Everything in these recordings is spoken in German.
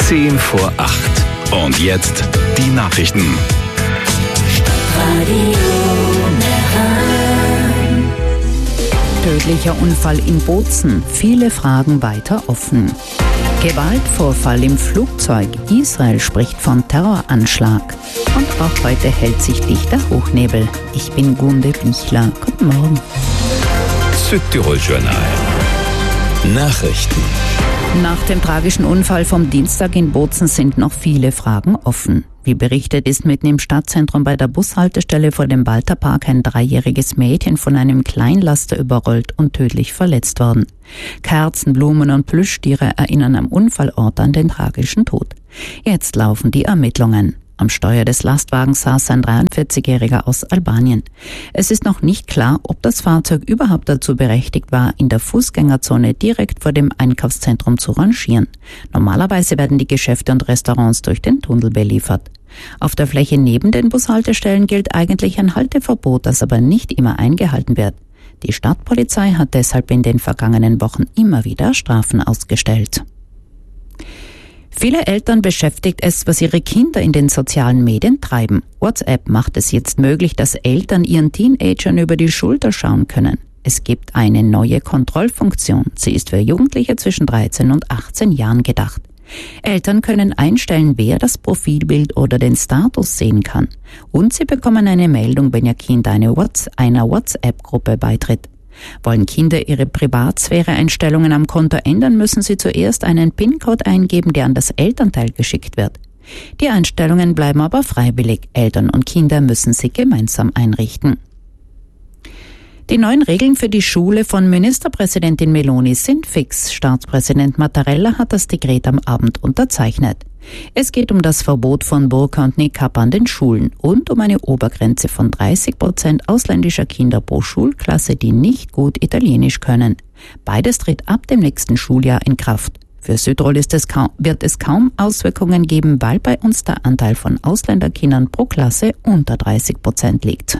10 vor 8. Und jetzt die Nachrichten. Tödlicher Unfall in Bozen. Viele Fragen weiter offen. Gewaltvorfall im Flugzeug. Israel spricht von Terroranschlag. Und auch heute hält sich dichter Hochnebel. Ich bin Gunde Bichler. Guten Morgen. Südtirol-Journal. Nachrichten. Nach dem tragischen Unfall vom Dienstag in Bozen sind noch viele Fragen offen. Wie berichtet, ist mitten im Stadtzentrum bei der Bushaltestelle vor dem Walterpark ein 3-jähriges Mädchen von einem Kleinlaster überrollt und tödlich verletzt worden. Kerzen, Blumen und Plüschtiere erinnern am Unfallort an den tragischen Tod. Jetzt laufen die Ermittlungen. Am Steuer des Lastwagens saß ein 43-Jähriger aus Albanien. Es ist noch nicht klar, ob das Fahrzeug überhaupt dazu berechtigt war, in der Fußgängerzone direkt vor dem Einkaufszentrum zu rangieren. Normalerweise werden die Geschäfte und Restaurants durch den Tunnel beliefert. Auf der Fläche neben den Bushaltestellen gilt eigentlich ein Halteverbot, das aber nicht immer eingehalten wird. Die Stadtpolizei hat deshalb in den vergangenen Wochen immer wieder Strafen ausgestellt. Viele Eltern beschäftigt es, was ihre Kinder in den sozialen Medien treiben. WhatsApp macht es jetzt möglich, dass Eltern ihren Teenagern über die Schulter schauen können. Es gibt eine neue Kontrollfunktion. Sie ist für Jugendliche zwischen 13 und 18 Jahren gedacht. Eltern können einstellen, wer das Profilbild oder den Status sehen kann. Und sie bekommen eine Meldung, wenn ihr Kind einer WhatsApp-Gruppe beitritt. Wollen Kinder ihre Privatsphäre-Einstellungen am Konto ändern, müssen sie zuerst einen PIN-Code eingeben, der an das Elternteil geschickt wird. Die Einstellungen bleiben aber freiwillig. Eltern und Kinder müssen sie gemeinsam einrichten. Die neuen Regeln für die Schule von Ministerpräsidentin Meloni sind fix. Staatspräsident Mattarella hat das Dekret am Abend unterzeichnet. Es geht um das Verbot von Burka und Niqab an den Schulen und um eine Obergrenze von 30% ausländischer Kinder pro Schulklasse, die nicht gut Italienisch können. Beides tritt ab dem nächsten Schuljahr in Kraft. Für Südtirol wird es kaum Auswirkungen geben, weil bei uns der Anteil von Ausländerkindern pro Klasse unter 30% liegt.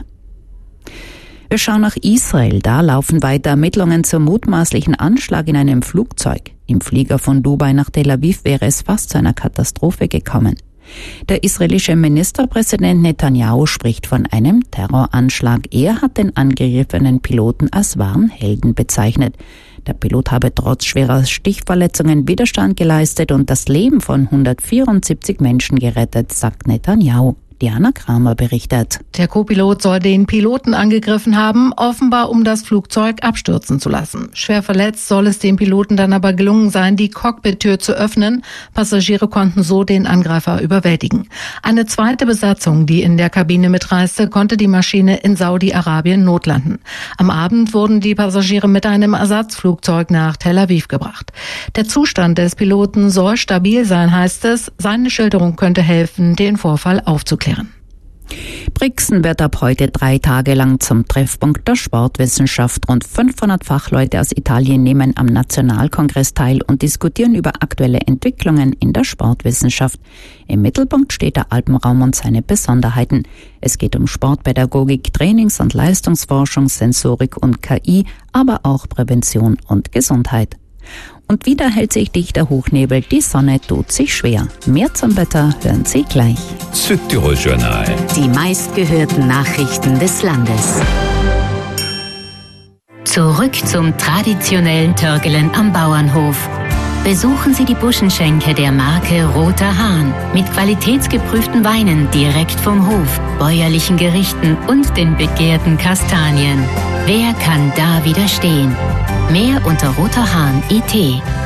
Wir schauen nach Israel. Da laufen weiter Ermittlungen zum mutmaßlichen Anschlag in einem Flugzeug. Im Flieger von Dubai nach Tel Aviv wäre es fast zu einer Katastrophe gekommen. Der israelische Ministerpräsident Netanyahu spricht von einem Terroranschlag. Er hat den angegriffenen Piloten als wahren Helden bezeichnet. Der Pilot habe trotz schwerer Stichverletzungen Widerstand geleistet und das Leben von 174 Menschen gerettet, sagt Netanyahu. Diana Kramer berichtet. Der Co-Pilot soll den Piloten angegriffen haben, offenbar um das Flugzeug abstürzen zu lassen. Schwer verletzt soll es dem Piloten dann aber gelungen sein, die Cockpit-Tür zu öffnen. Passagiere konnten so den Angreifer überwältigen. Eine zweite Besatzung, die in der Kabine mitreiste, konnte die Maschine in Saudi-Arabien notlanden. Am Abend wurden die Passagiere mit einem Ersatzflugzeug nach Tel Aviv gebracht. Der Zustand des Piloten soll stabil sein, heißt es. Seine Schilderung könnte helfen, den Vorfall aufzuklären. Brixen wird ab heute 3 Tage lang zum Treffpunkt der Sportwissenschaft. Rund 500 Fachleute aus Italien nehmen am Nationalkongress teil und diskutieren über aktuelle Entwicklungen in der Sportwissenschaft. Im Mittelpunkt steht der Alpenraum und seine Besonderheiten. Es geht um Sportpädagogik, Trainings- und Leistungsforschung, Sensorik und KI, aber auch Prävention und Gesundheit. Und wieder hält sich dichter Hochnebel, die Sonne tut sich schwer. Mehr zum Wetter hören Sie gleich. Südtirol-Journal. Die meistgehörten Nachrichten des Landes. Zurück zum traditionellen Törgelen am Bauernhof. Besuchen Sie die Buschenschenke der Marke Roter Hahn mit qualitätsgeprüften Weinen direkt vom Hof, bäuerlichen Gerichten und den begehrten Kastanien. Wer kann da widerstehen? Mehr unter roterhahn.it.